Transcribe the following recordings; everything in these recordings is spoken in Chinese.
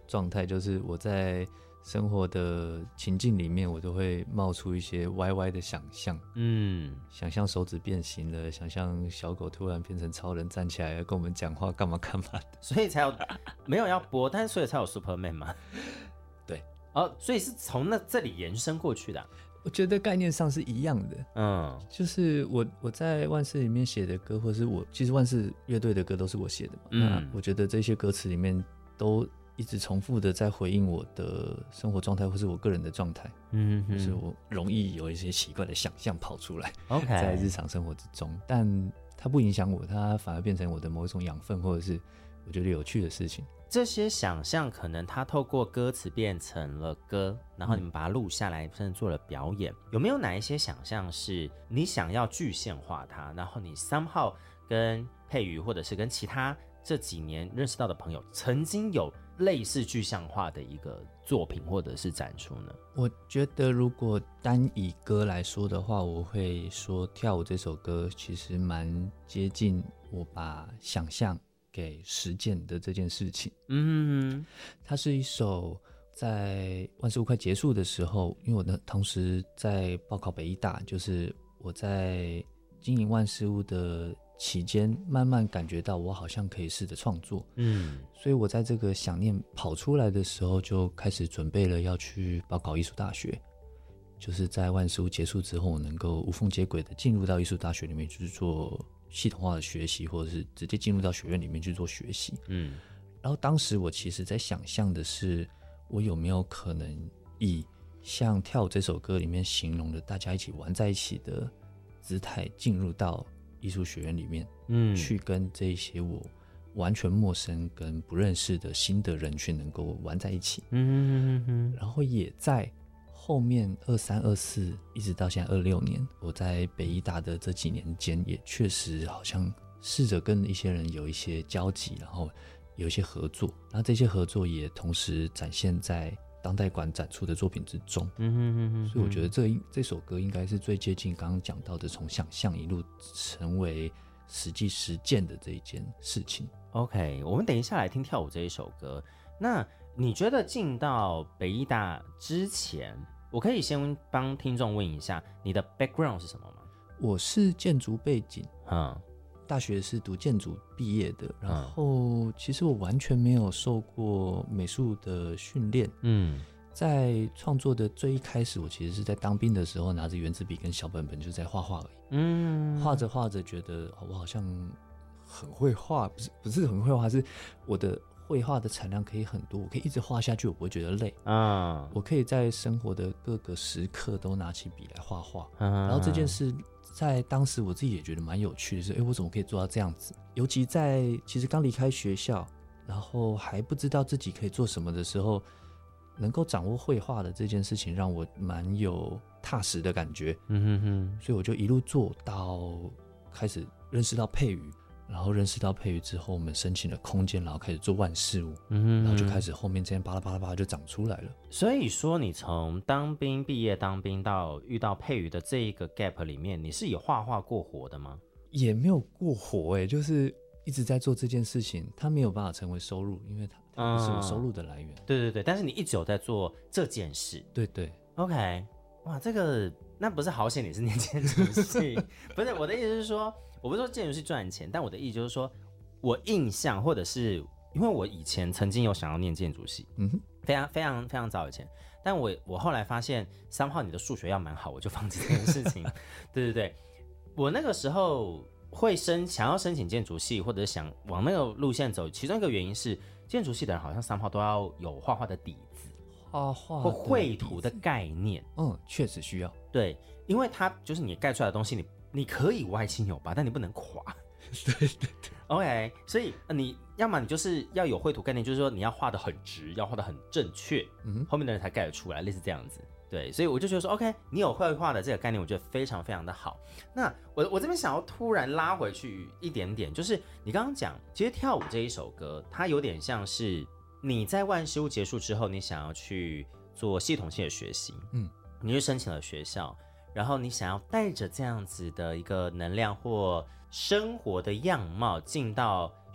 状态，就是我在生活的情境里面，我都会冒出一些歪歪的想象，想象手指变形了，想象小狗突然变成超人站起来要跟我们讲话，干嘛干嘛的， 所以才有没有要播，但是所以才有 Superman 嘛。 对， 所以是从这里延伸过去的我觉得概念上是一样的，就是我在万事里面写的歌，或是其实万事乐队的歌都是我写的嘛，那我觉得这些歌词里面都一直重复的在回应我的生活状态，或是我个人的状态，就是我容易有一些奇怪的想象跑出来在日常生活之中，但它不影响我，它反而变成我的某一种养分，或者是我觉得有趣的事情。 这些想象可能它透过歌词变成了歌，然后你们把它录下来，甚至做了表演。有没有哪一些想象是你想要具现化它，然后你 somehow 跟佩瑜或者是跟其他这几年认识到的朋友曾经有类似具象化的一个作品或者是展出呢？ 我觉得如果单以歌来说的话，我会说跳舞这首歌其实蛮接近我把想象给实践的这件事情。它是一首在万事屋快结束的时候，因为我同时在报考北艺大，就是我在经营万事屋的期间慢慢感觉到我好像可以试着创作，所以我在这个想念跑出来的时候就开始准备了要去报考艺术大学，就是在万事屋结束之后我能够无缝接轨的进入到艺术大学里面去做系统化的学习，或者是直接进入到学院里面去做学习。然后当时我其实在想象的是我有没有可能以像跳舞这首歌里面形容的大家一起玩在一起的姿态进入到艺术学院里面，去跟这些我完全陌生跟不认识的新的人群能够玩在一起。然后也在后面23、24一直到现在26年，我在北艺大的这几年间也确实好像试着跟一些人有一些交集，然后有一些合作，然后这些合作也同时展现在当代馆展出的作品之中。所以我觉得这首歌应该是最接近刚刚讲到的从想象一路成为实际实践的这一件事情。 OK， 我们等一下来听跳舞这一首歌。那你觉得进到北艺大之前，我可以先帮听众问一下你的 background 是什么吗？ 我是建筑背景，大学是读建筑毕业的，然后其实我完全没有受过美术的训练。在创作的最一开始，我其实是在当兵的时候拿着圆珠笔跟小本本就在画画而已。画着画着觉得我好像很会画，不是很会画，是我的绘画的产量可以很多，我可以一直画下去，我不会觉得累。我可以在生活的各个时刻都拿起笔来画画。然后这件事在当时我自己也觉得蛮有趣的，是我怎么可以做到这样子？尤其在其实刚离开学校，然后还不知道自己可以做什么的时候，能够掌握绘画的这件事情让我蛮有踏实的感觉。所以我就一路做到开始认识到佩瑜，然后认识到佩瑜之后，我们申请了空间，然后开始做万事屋，然后就开始后面这样巴拉巴拉巴拉就长出来了。 所以说你从当兵毕业当兵到遇到佩瑜的这一个 gap 里面，你是有画画过活的吗？ 也没有过活就是一直在做这件事情，它没有办法成为收入，因为它不是我收入的来源。 对，但是你一直有在做这件事。 对 OK， 哇，这个那不是好险你是念建筑系不是，我的意思是说，我不是说建筑系赚钱，但我的意思就是说，我印象或者是因为我以前曾经有想要念建筑系，非常非常非常早以前，但我后来发现somehow你的数学要蛮好，我就放弃这件事情。对，我那个时候会想要申请建筑系，或者想往那个路线走，其中一个原因是建筑系的人好像somehow都要有画画的底子， 画画或绘图的概念。 确实需要。 对，因为它就是你盖出来的东西，你可以歪七扭八，但你不能垮。 对 OK， 所以你要么你就是要有绘图概念，就是说你要画得很直，要画得很正确，后面的人才盖得出来，类似这样子。对，所以我就觉得说 OK， 你有绘画的这个概念，我觉得非常非常的好。那我这边想要突然拉回去一点点，就是你刚刚讲其实跳舞这一首歌，它有点像是你在万事屋结束之后，你想要去做系统性的学习，你去申请了学校，然后你想要带着这样子的一个能量或生活的样貌进到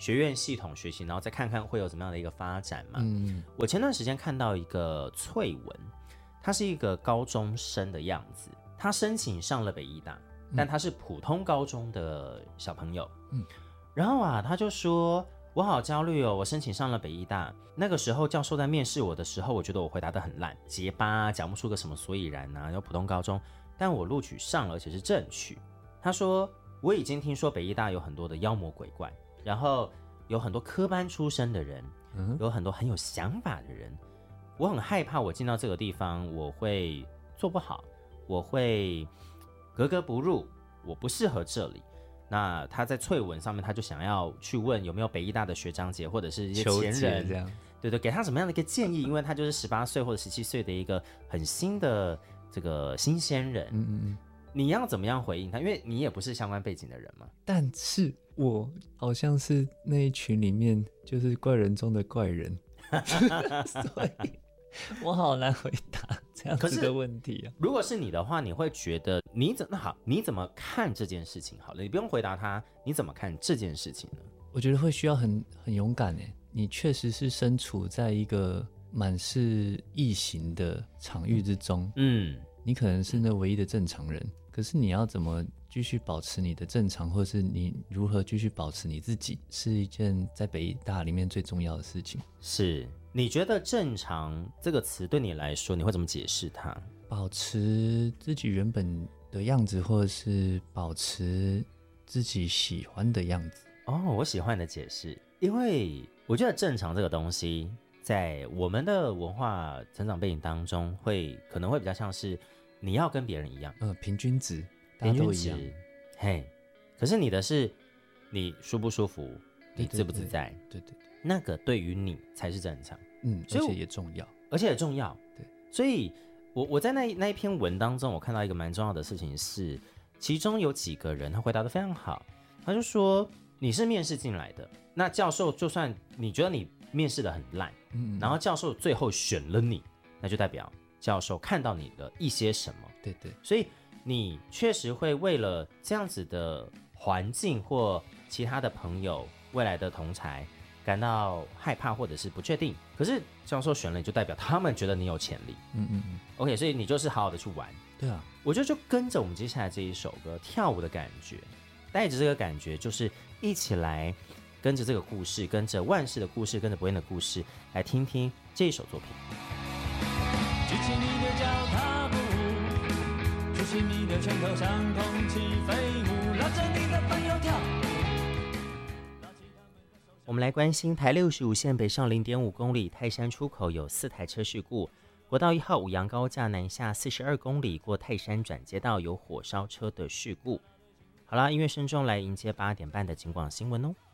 学院系统学习，然后再看看会有怎么样的一个发展嘛。我前段时间看到一个翠文，他是一个高中生的样子，他申请上了北医大，但他是普通高中的小朋友。然后啊，他就说我好焦虑哦，我申请上了北医大，那个时候教授在面试我的时候，我觉得我回答得很烂，结巴，讲不出个什么所以然啊，然后普通高中，但我录取上了，而且是正取。他说我已经听说北医大有很多的妖魔鬼怪，然后有很多科班出身的人，有很多很有想法的人，我很害怕我进到这个地方我会做不好，我会格格不入，我不适合这里。那他在翠文上面，他就想要去问有没有北医大的学长姐或者是一些前人， 这样， 对对，给他什么样的一个建议？因为他就是18岁或者17岁的一个很新的这个新鲜人。你要怎么样回应他？因为你也不是相关背景的人嘛。 但是我好像是那一群里面就是怪人中的怪人，所以我好难回答这样子的问题啊。 如果是你的话，你会觉得你怎么看这件事情？好了，你不用回答他，你怎么看这件事情呢？ 我觉得会需要很勇敢诶，你确实是身处在一个满是异形的场域之中，你可能是那唯一的正常人，可是你要怎么继续保持你的正常，或是你如何继续保持你自己，是一件在北医大里面最重要的事情。 是，你觉得正常这个词对你来说，你会怎么解释它？ 保持自己原本的样子，或者是保持自己喜欢的样子。 我喜欢你的解释，因为我觉得正常这个东西在我们的文化成长背景当中可能会比较像是你要跟别人一样， 平均值，大家都一样。 嘿，可是你的是你舒不舒服，你自不自在， 对， 那个对于你才是正常。 而且也重要， 对，所以我在那一篇文当中，我看到一个蛮重要的事情是，其中有几个人他回答得非常好，他就说你是面试进来的，那教授就算你觉得你面试得很烂，然后教授最后选了你，那就代表教授看到你的一些什么。 对， 所以你确实会为了这样子的环境或其他的朋友未来的同侪感到害怕或者是不确定，可是教授选了你，就代表他们觉得你有潜力。OK， 所以你就是好好的去玩。 对啊， 我觉得就跟着我们接下来这一首歌跳舞的感觉，带着这个感觉，就是一起来跟着这个故事，跟着万事的故事，跟着博彦的故事，来听听这一首作品。 举起你的脚踏步，举起你的拳头向空气飞舞，拉着你的朋友跳。 我们来关心台65线北上0.5公里泰山出口有4台车事故，国道1号五杨高架南下42公里过泰山转接道有火烧车的事故。好啦，音乐声中来迎接8点半的警广新闻哦。